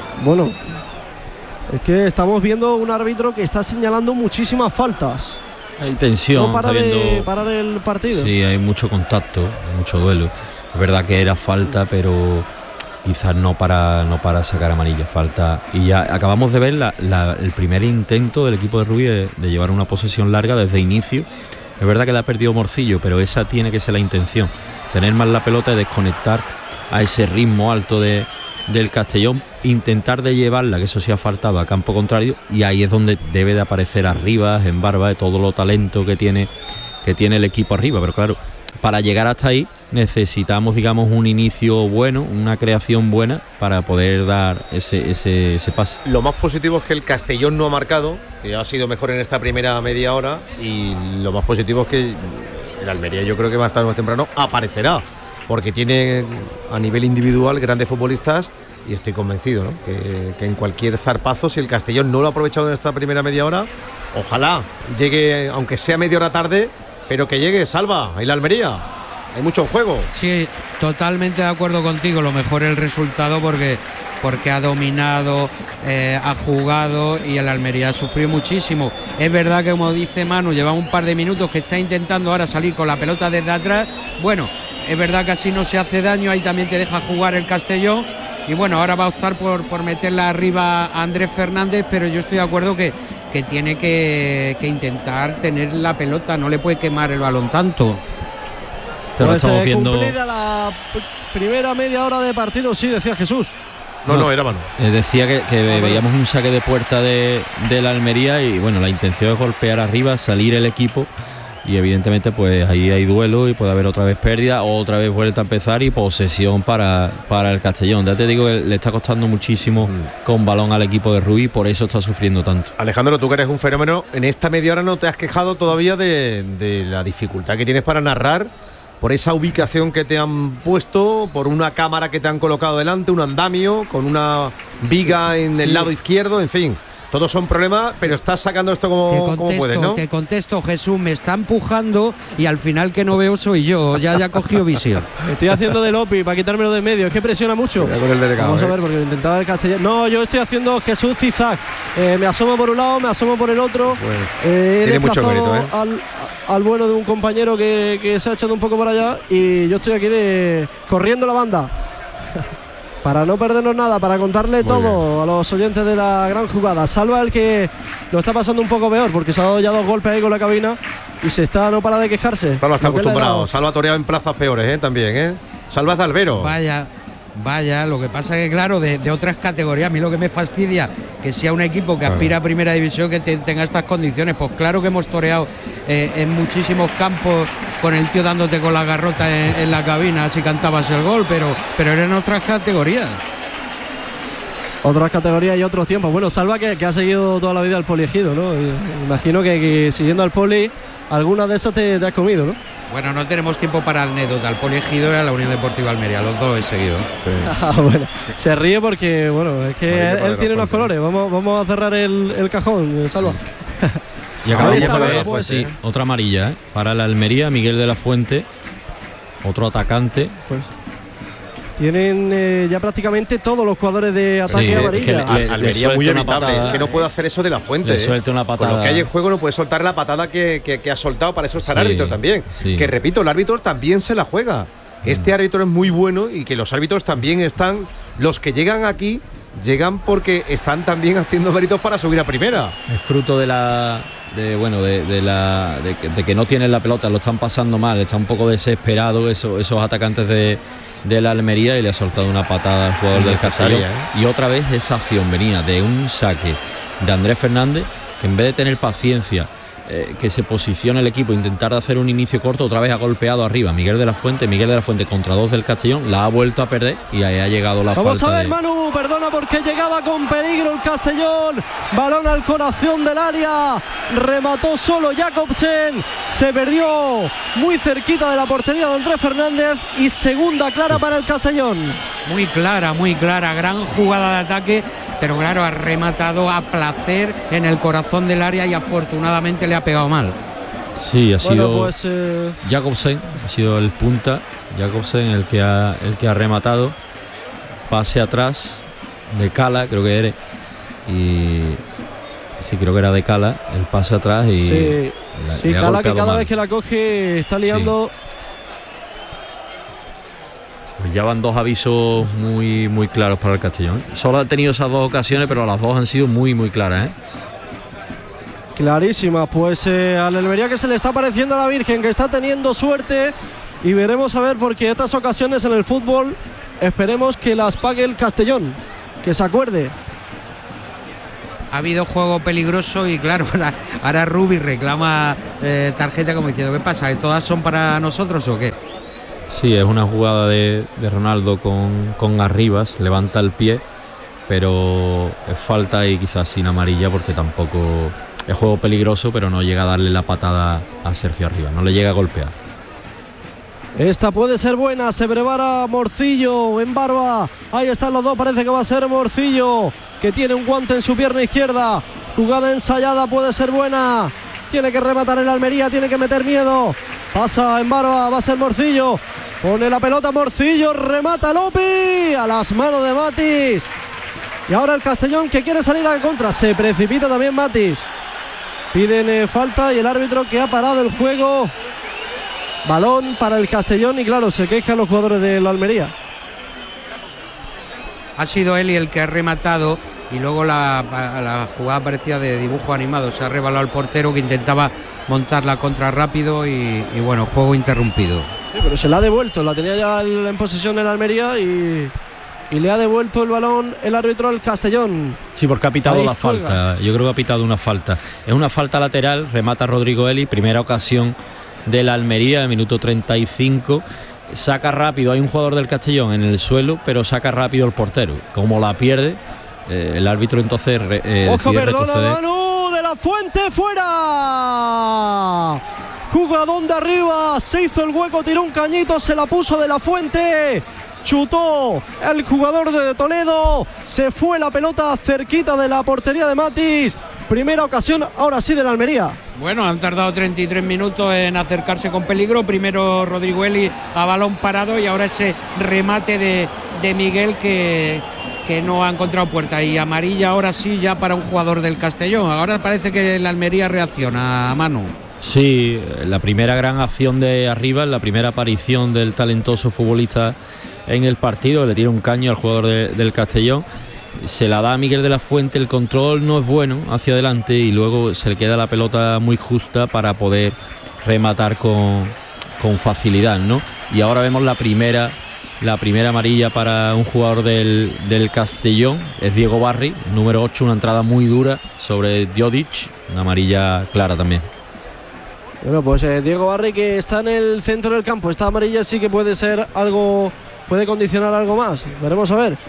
Bueno, es que estamos viendo un árbitro que está señalando muchísimas faltas. Hay tensión. No para está de viendo- parar el partido. Sí, hay mucho contacto, hay mucho duelo. Es verdad que era falta, pero quizás no para sacar amarilla, falta. Y ya acabamos de ver el primer intento del equipo de Rubí de llevar una posesión larga desde inicio. Es verdad que la ha perdido Morcillo, pero esa tiene que ser la intención, tener más la pelota y desconectar a ese ritmo alto del Castellón, intentar de llevarla, que eso sí ha faltado, a campo contrario, y ahí es donde debe de aparecer arriba, en Barba, de todo lo talento que tiene el equipo arriba. Pero claro, para llegar hasta ahí necesitamos, digamos, un inicio bueno, una creación buena para poder dar ese pase. Lo más positivo es que el Castellón no ha marcado, que ha sido mejor en esta primera media hora, y lo más positivo es que el Almería, yo creo que más tarde o más temprano aparecerá, porque tiene a nivel individual grandes futbolistas, y estoy convencido, ¿no?, que en cualquier zarpazo, si el Castellón no lo ha aprovechado en esta primera media hora, ojalá llegue, aunque sea media hora tarde, pero que llegue, Salva, el Almería. Hay mucho en juego. Sí, totalmente de acuerdo contigo. Lo mejor el resultado porque ha dominado, ha jugado, y el Almería ha sufrido muchísimo. Es verdad que, como dice Manu, lleva un par de minutos que está intentando ahora salir con la pelota desde atrás. Bueno, es verdad que así no se hace daño, ahí también te deja jugar el Castellón. Y bueno, ahora va a optar por meterla arriba a Andrés Fernández, pero yo estoy de acuerdo que tiene que intentar tener la pelota, no le puede quemar el balón tanto. Pero Pues estamos viendo, cumplida la primera media hora de partido, sí, decía Jesús. No, era mano. decía que veíamos un saque de puerta de la Almería, y bueno, la intención es golpear arriba, salir el equipo, y evidentemente pues ahí hay duelo y puede haber otra vez pérdida, otra vez vuelta a empezar y posesión para el Castellón. Ya te digo que le está costando muchísimo con balón al equipo de Rubí, por eso está sufriendo tanto. Alejandro, tú que eres un fenómeno, en esta media hora no te has quejado todavía de la dificultad que tienes para narrar, por esa ubicación que te han puesto, por una cámara que te han colocado delante, un andamio con una viga en el lado izquierdo, en fin. Todos son problemas, pero estás sacando esto como puedes, ¿no? Te contesto, Jesús, me está empujando y al final que no veo soy yo, ya cogió visión. Estoy haciendo de Lopi para quitármelo de en medio, es que presiona mucho. Con el delegado, Vamos a ver, porque lo intentaba el Castellón. No, yo estoy haciendo Jesús zigzag. Me asomo por un lado, me asomo por el otro. Pues tiene mucho desplazado mérito, al bueno de un compañero que se ha echado un poco por allá, y yo estoy aquí corriendo la banda. Para no perdernos nada, para contarle todo a los oyentes de la gran jugada. Salva el que lo está pasando un poco peor, porque se ha dado ya 2 golpes ahí con la cabina y no para de quejarse. Salva está acostumbrado. Salva ha toreado en plazas peores, también, Salva es de Albero. Vaya, lo que pasa que claro, de otras categorías, a mí lo que me fastidia que sea un equipo que aspira a primera división que tenga estas condiciones. Pues claro que hemos toreado en muchísimos campos con el tío dándote con la garrota en la cabina si cantabas el gol, pero eran otras categorías. Otras categorías y otros tiempos. Bueno, Salva que ha seguido toda la vida al poliegido, ¿no? Imagino que siguiendo al poli, algunas de esas te has comido, ¿no? Bueno, no tenemos tiempo para anécdota. Al poliegido y a la Unión Deportiva Almería, los dos he seguido. Sí. Bueno, se ríe porque, bueno, es que él tiene unos colores. Vamos a cerrar el cajón, Salva. Y acabamos está, de ver, pues, sí, otra amarilla, para la Almería, Miguel de la Fuente, otro atacante. Pues tienen ya prácticamente todos los jugadores de ataque amarilla. Almería muy evitable, es que no puede hacer eso de la Fuente. Le suelta una patada. Con lo que hay en juego no puede soltar la patada que ha soltado, para eso está el árbitro también. Sí. Que repito, el árbitro también se la juega. Este árbitro es muy bueno, y que los árbitros también están, los que llegan aquí, llegan porque están también haciendo méritos para subir a primera. Es fruto de que no tienen la pelota, lo están pasando mal, está un poco desesperado esos atacantes de la Almería, y le ha soltado una patada al jugador del Castellón. Y otra vez esa acción venía de un saque de Andrés Fernández, que en vez de tener paciencia, que se posicione el equipo, intentar hacer un inicio corto, otra vez ha golpeado arriba Miguel de la Fuente contra 2 del Castellón, la ha vuelto a perder, y ahí ha llegado la falta. Vamos a ver, Manu, perdona, porque llegaba con peligro el Castellón, balón al corazón del área, remató solo Jacobsen, se perdió muy cerquita de la portería de Andrés Fernández, y segunda clara para el Castellón. Muy clara, gran jugada de ataque, pero claro, ha rematado a placer en el corazón del área y afortunadamente le ha pegado mal. Sí, ha sido pues, Jacobsen, ha sido el punta, Jacobsen el que ha rematado, pase atrás de Cala, creo que era, y sí, creo que era de Cala, el pase atrás, y sí, Sí, Cala, que cada vez que la coge está liando. Sí. Pues ya van 2 avisos muy, muy claros para el Castellón. Solo ha tenido esas 2 ocasiones, pero las 2 han sido muy, muy claras, ¿eh? Clarísimas. Pues al Almería que se le está pareciendo a la Virgen, que está teniendo suerte, y veremos a ver, porque estas ocasiones en el fútbol esperemos que las pague el Castellón, que se acuerde. Ha habido juego peligroso y claro, ahora Rubi reclama tarjeta como diciendo, ¿qué pasa? ¿Todas son para nosotros o qué? Sí, es una jugada de Ronaldo con Arribas, levanta el pie, pero es falta y quizás sin amarilla, porque tampoco es juego peligroso, pero no llega a darle la patada a Sergio Arribas, no le llega a golpear. Esta puede ser buena, se prepara Morcillo en barba, ahí están los dos, parece que va a ser Morcillo, que tiene un guante en su pierna izquierda, jugada ensayada, puede ser buena, tiene que rematar el Almería, tiene que meter miedo, pasa en barba, va a ser Morcillo, pone la pelota Morcillo, remata Lopi, a las manos de Matis, y ahora el Castellón que quiere salir a contra, se precipita también Matis, piden falta y el árbitro que ha parado el juego. Balón para el Castellón y claro, se quejan los jugadores de la Almería. Ha sido Eli el que ha rematado y luego la jugada parecía de dibujo animado. Se ha rebalado al portero que intentaba montar la contra rápido y bueno, juego interrumpido. Sí, pero se la ha devuelto, la tenía ya en posesión el Almería y le ha devuelto el balón el árbitro al Castellón. Sí, porque ha pitado ahí la juega. falta. Yo creo que ha pitado una falta. Es una falta lateral, remata Rodrigo Eli, primera ocasión de la Almería, en minuto 35, saca rápido, hay un jugador del Castellón en el suelo, pero saca rápido el portero, como la pierde, el árbitro entonces ojo, decide perdona retroceder. Manu, de la Fuente, fuera, jugadón de arriba, se hizo el hueco, tiró un cañito, se la puso de la Fuente, chutó el jugador de Toledo, se fue la pelota cerquita de la portería de Matis, primera ocasión, ahora sí de la Almería. Bueno, han tardado 33 minutos en acercarse con peligro. Primero Rodrigo Eli a balón parado y ahora ese remate de Miguel que no ha encontrado puerta. Y amarilla ahora sí ya para un jugador del Castellón. Ahora parece que la Almería reacciona, Manu. Sí, la primera gran acción de Arribas, la primera aparición del talentoso futbolista en el partido, le tira un caño al jugador del Castellón. Se la da a Miguel de la Fuente, el control no es bueno hacia adelante y luego se le queda la pelota muy justa para poder rematar con facilidad, ¿no? Y ahora vemos la primera amarilla para un jugador del Castellón, es Diego Barri, número 8, una entrada muy dura sobre Djodic, una amarilla clara también. Bueno, pues Diego Barri, que está en el centro del campo, esta amarilla sí que puede ser algo, puede condicionar algo más, veremos a ver.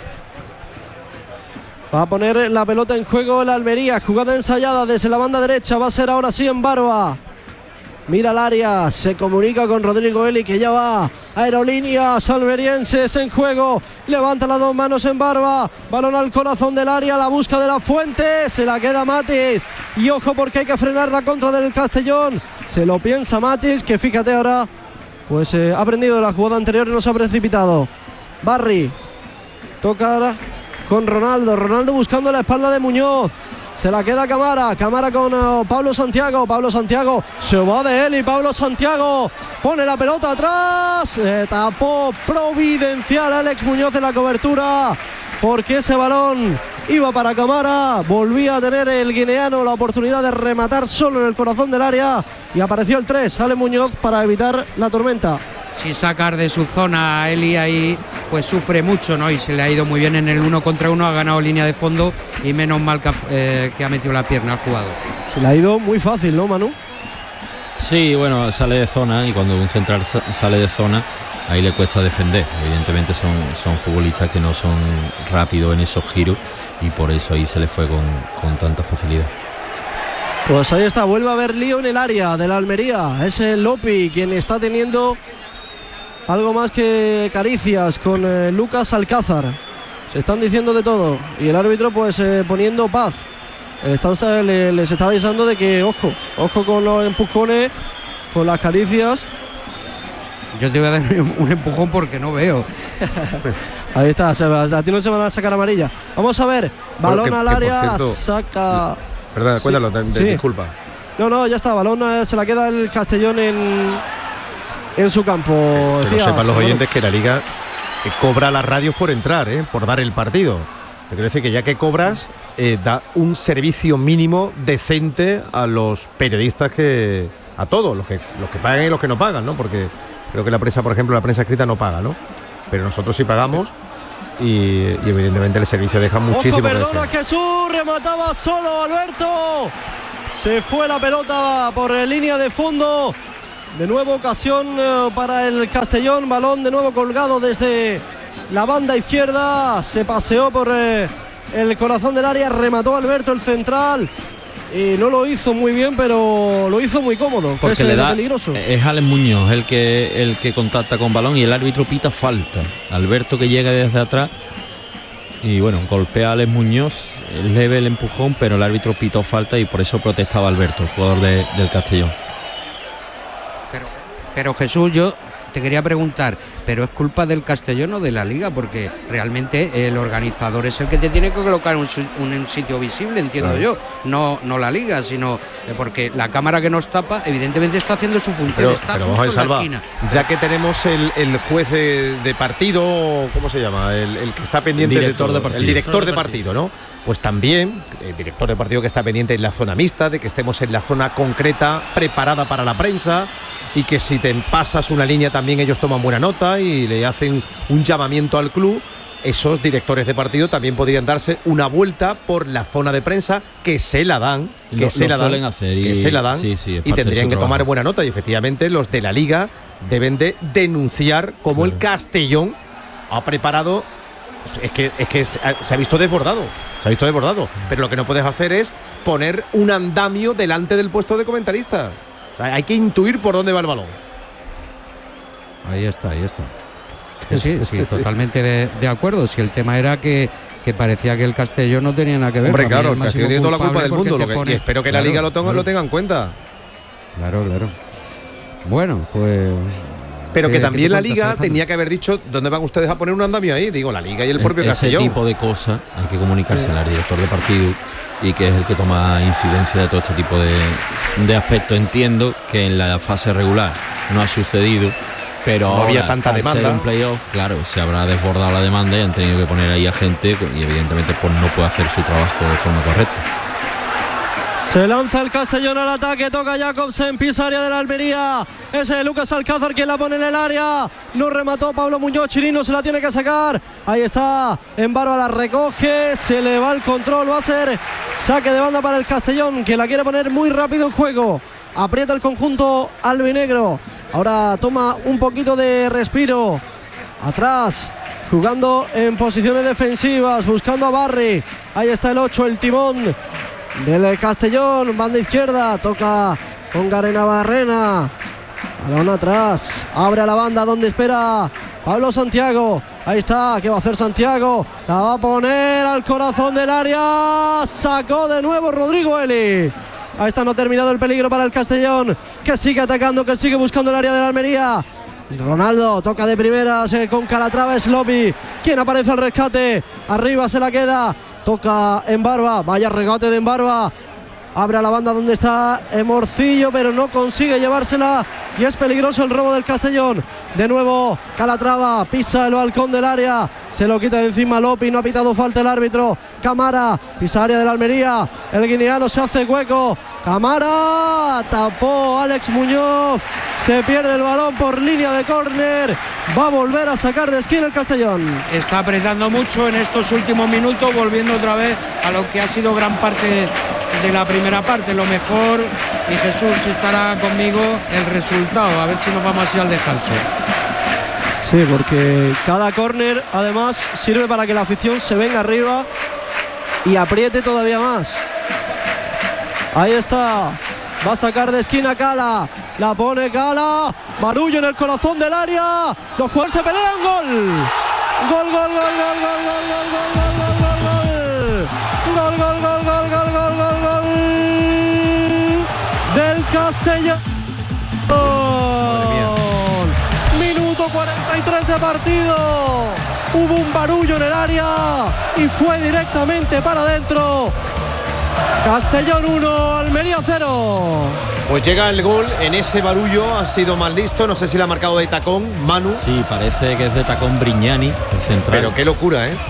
Va a poner la pelota en juego la Almería, jugada ensayada desde la banda derecha, va a ser ahora sí en barba. Mira el área, se comunica con Rodrigo Eli, que ya va. Aerolíneas almerienses en juego, levanta las dos manos en barba, balón al corazón del área, la busca de la Fuente, se la queda Matis. Y ojo porque hay que frenar la contra del Castellón, se lo piensa Matis, que fíjate ahora, pues ha aprendido la jugada anterior y no se ha precipitado. Barri, toca ahora con Ronaldo buscando la espalda de Muñoz, se la queda Camara con Pablo Santiago, se va de él y Pablo Santiago pone la pelota atrás, tapó providencial Alex Muñoz en la cobertura, porque ese balón iba para Camara, volvía a tener el guineano la oportunidad de rematar solo en el corazón del área y apareció el 3, sale Muñoz para evitar la tormenta. Si sacar de su zona a Eli ahí, pues sufre mucho, ¿no? Y se le ha ido muy bien en el 1 contra 1, ha ganado línea de fondo y menos mal que ha metido la pierna al jugador. Se le ha ido muy fácil, ¿no, Manu? Sí, bueno, sale de zona y cuando un central sale de zona, ahí le cuesta defender. Evidentemente son futbolistas que no son rápidos en esos giros y por eso ahí se le fue con tanta facilidad. Pues ahí está, vuelve a haber lío en el área de la Almería. Es el Lopi quien está teniendo algo más que caricias con Lucas Alcázar. Se están diciendo de todo y el árbitro pues poniendo paz. Les está avisando de que ojo con los empujones, con las caricias. Yo te voy a dar un empujón porque no veo. Ahí está, a ti no se van a sacar amarilla. Vamos a ver, balón al área, cierto, saca. Perdón, sí, cuéntalo, sí. disculpa. No, ya está, balón se la queda el Castellón en su campo. Que lo sepan los oyentes que la Liga cobra las radios por entrar, por dar el partido. Te quiero decir que ya que cobras, da un servicio mínimo decente a los periodistas, a todos, los que pagan y los que no pagan, ¿no? Porque creo que la prensa, por ejemplo, la prensa escrita no paga, ¿no? Pero nosotros sí pagamos y evidentemente el servicio deja muchísimo. Perdona, Jesús, remataba solo Alberto. Se fue la pelota por línea de fondo. De nuevo ocasión para el Castellón, balón de nuevo colgado desde la banda izquierda, se paseó por el corazón del área, remató Alberto el central y no lo hizo muy bien, pero lo hizo muy cómodo, porque le da peligroso. Es Alex Muñoz el que contacta con balón y el árbitro pita falta. Alberto, que llega desde atrás y bueno, golpea a Alex Muñoz, leve el empujón, pero el árbitro pitó falta y por eso protestaba Alberto, el jugador del Castellón. Pero Jesús, yo te quería preguntar, ¿pero es culpa del Castellón o de la Liga? Porque realmente el organizador es el que te tiene que colocar en un sitio visible, entiendo yo, no la Liga, sino porque la cámara que nos tapa evidentemente está haciendo su función, está justo en la esquina. Ya que tenemos el juez de partido, ¿cómo se llama? El que está pendiente de todo, el director de partido, ¿no? Pues también el director de partido que está pendiente en la zona mixta, de que estemos en la zona concreta, preparada para la prensa, y que si te pasas una línea también ellos toman buena nota y le hacen un llamamiento al club. Esos directores de partido también podrían darse una vuelta por la zona de prensa, que se la dan, y tendrían que tomar buena nota, y efectivamente los de la Liga deben de denunciar cómo el Castellón ha preparado. Es que se ha visto desbordado, pero lo que no puedes hacer es poner un andamio delante del puesto de comentarista. Hay que intuir por dónde va el balón. Ahí está. Sí, totalmente de acuerdo. Si el tema era que parecía que el Castellón no tenía nada que ver. Hombre, claro, el Castellón tiene toda la culpa del mundo, y espero que la Liga lo tenga en cuenta. Claro. Bueno, pues... Pero que también la Liga tenía que haber dicho dónde van ustedes a poner un andamio ahí. Digo, la Liga y el propio Castellón. Ese tipo de cosas hay que comunicarse al director de partido, y que es el que toma incidencia de todo este tipo de aspectos. Entiendo que en la fase regular no ha sucedido, pero no había tanta demanda. Ser un playoff, claro, se habrá desbordado la demanda y han tenido que poner ahí a gente, y evidentemente pues no puede hacer su trabajo de forma correcta. Se lanza el Castellón al ataque, toca Jacobsen, pisa área de la Almería. Ese es Lucas Alcázar quien la pone en el área. No remató Pablo Muñoz, Chirino se la tiene que sacar. Ahí está, en Barba la recoge, se le va el control, va a ser saque de banda para el Castellón, que la quiere poner muy rápido en juego. Aprieta el conjunto albinegro. Ahora toma un poquito de respiro. Atrás, jugando en posiciones defensivas, buscando a Barry. Ahí está el 8, el timón del Castellón, banda izquierda, toca con Garena Barrena, balón atrás, abre a la banda donde espera Pablo Santiago. Ahí está, ¿qué va a hacer Santiago? La va a poner al corazón del área, sacó de nuevo Rodrigo Eli. Ahí está, no ha terminado el peligro para el Castellón, que sigue atacando, que sigue buscando el área de la Almería. Ronaldo toca de primeras con Calatrava, es Lopi quien aparece al rescate, arriba se la queda. Toca en Barba, vaya regate de en Barba. Abre a la banda donde está Morcillo, pero no consigue llevársela y es peligroso el robo del Castellón. De nuevo Calatrava, pisa el balcón del área, se lo quita de encima Lopi, no ha pitado falta el árbitro. Camara, pisa área de la Almería, el guineano se hace hueco. Camara, tapó Alex Muñoz, se pierde el balón por línea de córner, va a volver a sacar de esquina el Castellón. Está apretando mucho en estos últimos minutos, volviendo otra vez a lo que ha sido gran parte de la primera parte. Lo mejor, y Jesús estará conmigo, el resultado, a ver si nos vamos así al descanso. Sí, porque cada córner además sirve para que la afición se venga arriba y apriete todavía más. Ahí está, va a sacar de esquina Cala, la pone Cala, Barullo en el corazón del área, los jugadores se pelean, gol. Gol, gol, gol, gol, gol, gol, gol, gol, gol, gol, gol, gol, gol, gol, gol, gol del Castellón. Minuto 43 de partido. Hubo un barullo en el área y fue directamente para adentro. Castellón 1, Almería 0. Pues llega el gol en ese barullo, ha sido más listo, no sé si le ha marcado de tacón, Manu. Sí, parece que es de tacón Brignani, el central. Pero qué locura, ¿eh?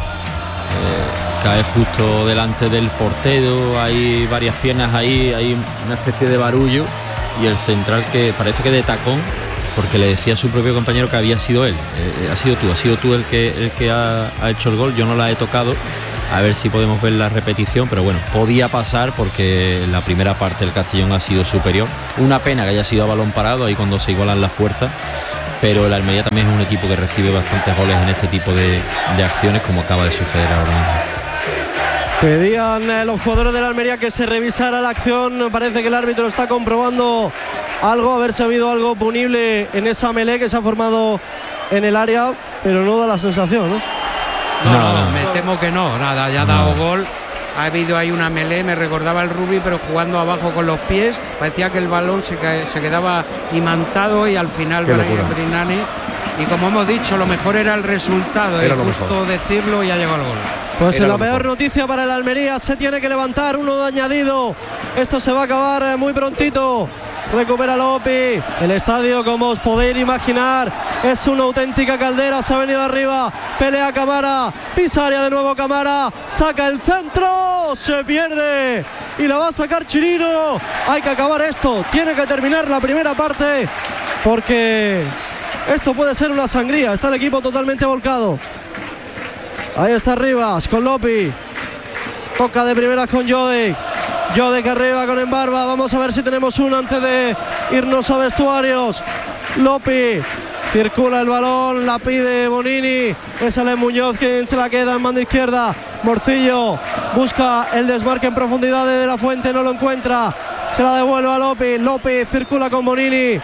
Cae justo delante del portero, hay varias piernas ahí, hay una especie de barullo y el central que parece que de tacón, porque le decía a su propio compañero que había sido él. Ha sido tú el que ha hecho el gol, yo no la he tocado. A ver si podemos ver la repetición, pero bueno, podía pasar porque en la primera parte el Castellón ha sido superior. Una pena que haya sido a balón parado, ahí cuando se igualan las fuerzas, pero el Almería también es un equipo que recibe bastantes goles en este tipo de acciones, como acaba de suceder ahora mismo. Pedían los jugadores de la Almería que se revisara la acción, parece que el árbitro está comprobando algo, a ver si ha habido algo punible en esa melee que se ha formado en el área, pero no da la sensación, ¿no? No, me temo que no, nada, ya ha dado gol. Ha habido ahí una melee, me recordaba el Rubí, pero jugando abajo con los pies. Parecía que el balón se quedaba imantado y al final Brignani. Y como hemos dicho, lo mejor era el resultado, es justo decirlo, y ha llegado el gol. Pues la peor noticia para el Almería, se tiene que levantar, uno de añadido. Esto se va a acabar muy prontito. Recupera Lopi. El estadio, como os podéis imaginar, es una auténtica caldera. Se ha venido arriba. Pelea Camara. Pisa área de nuevo Camara. Saca el centro. Se pierde. Y la va a sacar Chirino. Hay que acabar esto. Tiene que terminar la primera parte. Porque esto puede ser una sangría. Está el equipo totalmente volcado. Ahí está Rivas con Lopi. Toca de primeras con Jodek. Jodek arriba con Embarba. Vamos a ver si tenemos uno antes de irnos a vestuarios. Lopi circula el balón, la pide Bonini. Esa es Muñoz quien se la queda en banda izquierda. Morcillo busca el desmarque en profundidad de la Fuente, no lo encuentra. Se la devuelve a Lopi. Lopi circula con Bonini.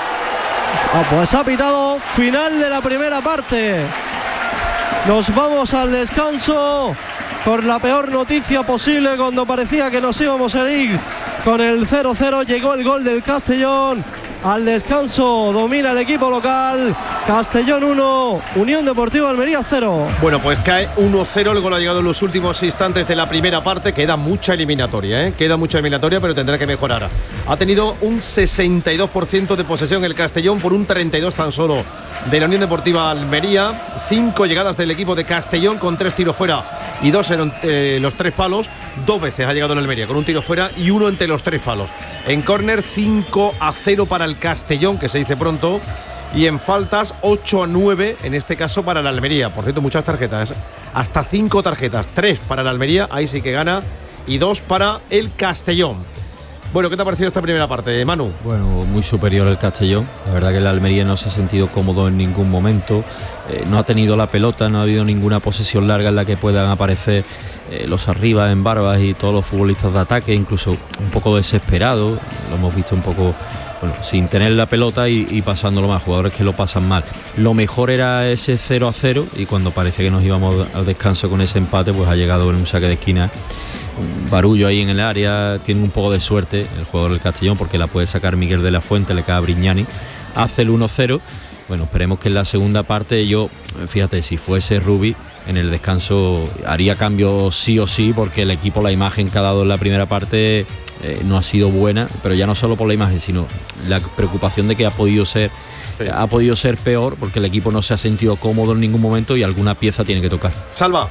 Pues ha pitado final de la primera parte. Nos vamos al descanso por la peor noticia posible, cuando parecía que nos íbamos a ir con el 0-0. Llegó el gol del Castellón. Al descanso domina el equipo local. Castellón 1, Unión Deportiva Almería 0. Bueno, pues cae 1-0, el gol ha llegado en los últimos instantes de la primera parte. Queda mucha eliminatoria, queda mucha eliminatoria, pero tendrá que mejorar. Ha tenido un 62% de posesión el Castellón, por un 32% tan solo de la Unión Deportiva Almería. 5 llegadas del equipo de Castellón con 3 tiros fuera y 2 en los 3 palos. 2 veces ha llegado el Almería con un tiro fuera y 1 entre los 3 palos. En córner 5-0 para el Castellón, que se dice pronto, y en faltas 8-9 en este caso para el Almería. Por cierto, muchas tarjetas, hasta 5 tarjetas, 3 para el Almería, ahí sí que gana, y 2 para el Castellón. Bueno, ¿qué te ha parecido esta primera parte, Manu? Bueno, muy superior el Castellón. La verdad que el Almería no se ha sentido cómodo en ningún momento. No ha tenido la pelota, no ha habido ninguna posesión larga en la que puedan aparecer los arriba en Barbas y todos los futbolistas de ataque, incluso un poco desesperados. Lo hemos visto un poco, bueno, sin tener la pelota y pasándolo mal, jugadores que lo pasan mal. Lo mejor era ese 0-0, y cuando parece que nos íbamos al descanso con ese empate, pues ha llegado en un saque de esquina. Un barullo ahí en el área, tiene un poco de suerte el jugador del Castellón, porque la puede sacar Miguel de la Fuente, le cae a Brignani, hace el 1-0. Bueno, esperemos que en la segunda parte, fíjate, si fuese Rubí en el descanso haría cambio sí o sí, porque el equipo, la imagen que ha dado en la primera parte no ha sido buena, pero ya no solo por la imagen, sino la preocupación de que ha podido ser peor, porque el equipo no se ha sentido cómodo en ningún momento y alguna pieza tiene que tocar. Salva.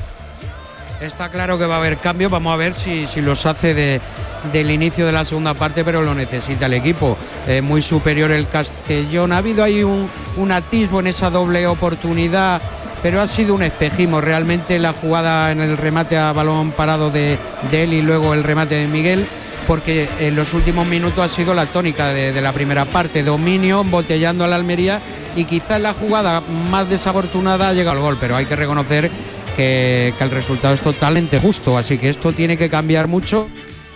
Está claro que va a haber cambios, vamos a ver si los hace del inicio de la segunda parte, pero lo necesita el equipo. Muy superior el Castellón. Ha habido ahí un atisbo en esa doble oportunidad, pero ha sido un espejismo. Realmente la jugada en el remate a balón parado de él y luego el remate de Miguel, porque en los últimos minutos ha sido la tónica de la primera parte. Dominio, embotellando a la Almería, y quizás la jugada más desafortunada ha llegado al gol, pero hay que reconocer que el resultado es totalmente justo, así que esto tiene que cambiar mucho.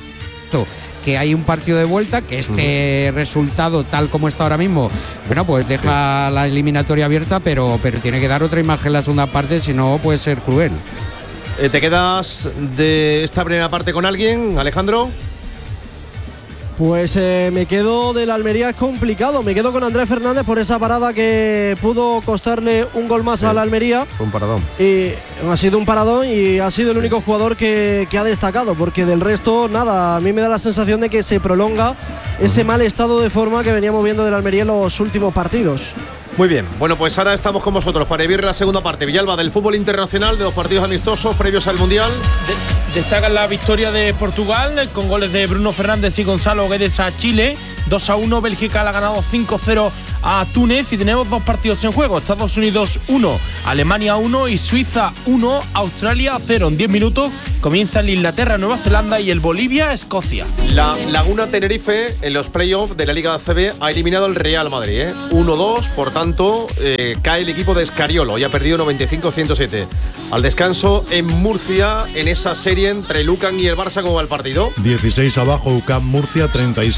Que hay un partido de vuelta, que este resultado tal como está ahora mismo, bueno, pues deja la eliminatoria abierta, pero tiene que dar otra imagen en la segunda parte, si no puede ser cruel. ¿Te quedas de esta primera parte con alguien, Alejandro? Pues me quedo del Almería, es complicado. Me quedo con Andrés Fernández por esa parada que pudo costarle un gol más a la Almería. Un paradón. Y ha sido un paradón y ha sido el único jugador que ha destacado, porque del resto, nada. A mí me da la sensación de que se prolonga ese mal estado de forma que veníamos viendo del Almería en los últimos partidos. Muy bien, bueno, pues ahora estamos con vosotros para vivir la segunda parte, Villalba, del fútbol internacional, de los partidos amistosos previos al Mundial. Destacan la victoria de Portugal con goles de Bruno Fernández y Gonzalo Guedes a Chile. 2-1, Bélgica le ha ganado 5-0 a Túnez y tenemos 2 partidos en juego. Estados Unidos 1, Alemania 1 y Suiza 1, Australia 0. En 10 minutos comienza el Inglaterra-Nueva Zelanda y el Bolivia-Escocia. La Laguna Tenerife en los playoffs de la Liga ACB ha eliminado al Real Madrid, 1-2, por tanto cae el equipo de Escariolo y ha perdido 95-107. Al descanso en Murcia, en esa serie entre el UCAM y el Barça, ¿cómo va el partido? 16 abajo UCAM Murcia,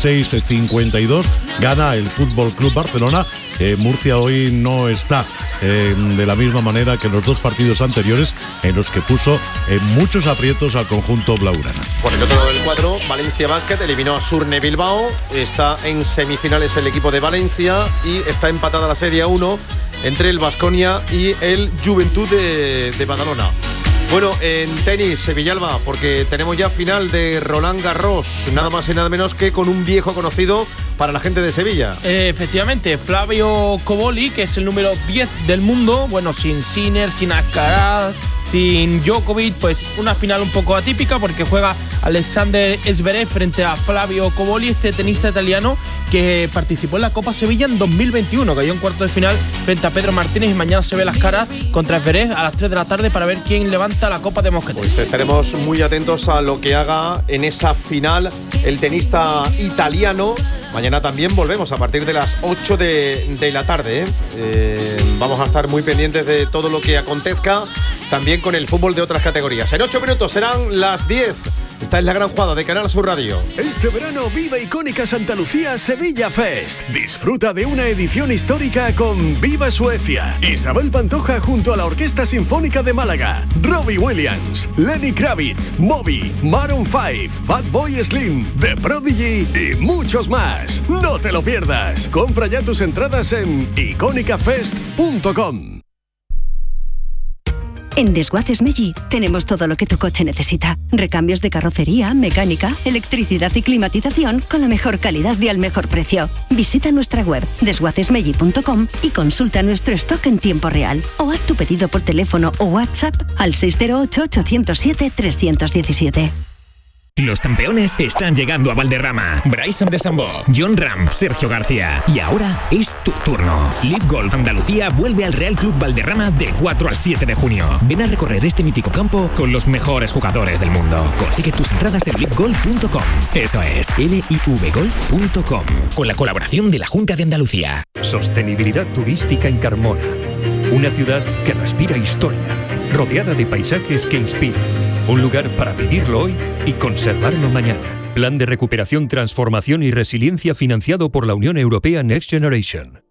36-52, gana el Fútbol Club Barcelona. Murcia hoy no está de la misma manera que en los 2 partidos anteriores, en los que puso muchos aprietos al conjunto blaugrana. Por el otro lado del cuadro, Valencia Basket eliminó a Surne Bilbao, está en semifinales el equipo de Valencia y está empatada la serie 1 entre el Baskonia y el Juventud de Badalona. Bueno, en tenis, Villalba, porque tenemos ya final de Roland Garros, nada más y nada menos que con un viejo conocido para la gente de Sevilla. Efectivamente, Flavio Cobolli, que es el número 10 del mundo, bueno, sin Sinner, sin Alcaraz, sin Djokovic, pues una final un poco atípica porque juega Alexander Zverev frente a Flavio Cobolli, este tenista italiano que participó en la Copa Sevilla en 2021, cayó en cuartos de final frente a Pedro Martínez y mañana se ve las caras contra Zverev a las 3 de la tarde para ver quién levanta la Copa de Mosqueteros. Pues estaremos muy atentos a lo que haga en esa final el tenista italiano. Mañana también volvemos a partir de las 8 de la tarde. Vamos a estar muy pendientes de todo lo que acontezca, también con el fútbol de otras categorías. En 8 minutos serán las 10. Esta es la gran jugada de Canal Sur Radio. Este verano vive Icónica Santa Lucía Sevilla Fest. Disfruta de una edición histórica con Viva Suecia, Isabel Pantoja junto a la Orquesta Sinfónica de Málaga, Robbie Williams, Lenny Kravitz, Moby, Maroon 5, Fatboy Slim, The Prodigy y muchos más. No te lo pierdas. Compra ya tus entradas en iconicafest.com. En Desguaces Meggi tenemos todo lo que tu coche necesita. Recambios de carrocería, mecánica, electricidad y climatización con la mejor calidad y al mejor precio. Visita nuestra web desguacesmeggi.com y consulta nuestro stock en tiempo real. O haz tu pedido por teléfono o WhatsApp al 608-807-317. Los campeones están llegando a Valderrama. Bryson de Sambó, John Ram, Sergio García. Y ahora es tu turno. Live Golf Andalucía vuelve al Real Club Valderrama del 4 al 7 de junio. Ven a recorrer este mítico campo con los mejores jugadores del mundo. Consigue tus entradas en livegolf.com. Eso es, livgolf.com. Con la colaboración de la Junta de Andalucía. Sostenibilidad turística en Carmona. Una ciudad que respira historia, rodeada de paisajes que inspiran. Un lugar para vivirlo hoy y conservarlo mañana. Plan de recuperación, transformación y resiliencia financiado por la Unión Europea Next Generation.